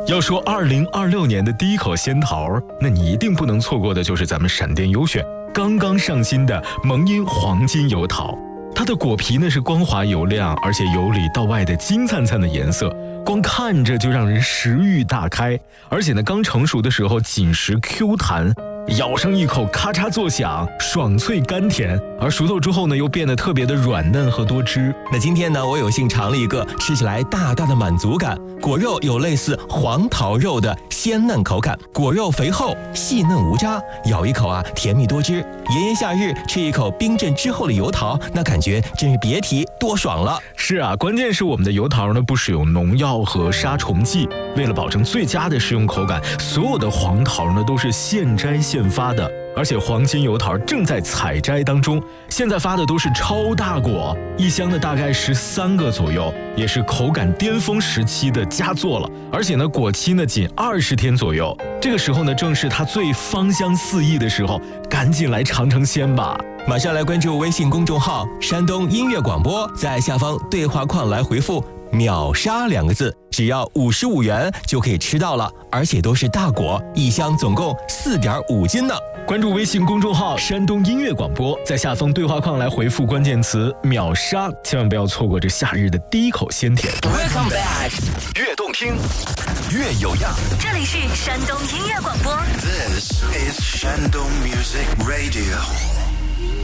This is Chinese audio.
要说2026年的第一口仙桃，那你一定不能错过的就是咱们闪电优选刚刚上新的萌音黄金油桃。它的果皮呢是光滑油亮，而且由里到外的金灿灿的颜色，光看着就让人食欲大开。而且呢，刚成熟的时候紧实 Q 弹，咬上一口咔嚓作响，爽脆甘甜，而熟透之后呢又变得特别的软嫩和多汁。 那今天呢，我有幸尝了一个，吃起来大大的满足感，果肉有类似黄桃肉的鲜嫩口感，果肉肥厚细嫩无渣，咬一口啊甜蜜多汁。炎炎夏日吃一口冰镇之后的油桃，那感觉真是别提多爽了。 是啊，关键是我们的油桃呢不使用农药和杀虫剂，为了保证最佳的食用口感，所有的黄桃呢都是现摘现发的，而且黄金油桃正在采摘当中，现在发的都是超大果，一箱呢大概13个左右，也是口感巅峰时期的佳作了。而且呢果期呢仅20天左右，这个时候呢正是它最芳香四溢的时候，赶紧来尝尝鲜吧。 马上来关注微信公众号山东音乐广播，在下方对话框来回复秒杀2个字，只要55元就可以吃到了，而且都是大果，一箱总共4.5斤呢。 关注微信公众号山东音乐广播，在下方对话框来回复关键词秒杀，千万不要错过这夏日的第一口鲜甜。 Welcome back， 越动听越有样， 这里是山东音乐广播。 This is Shandong Music Radio。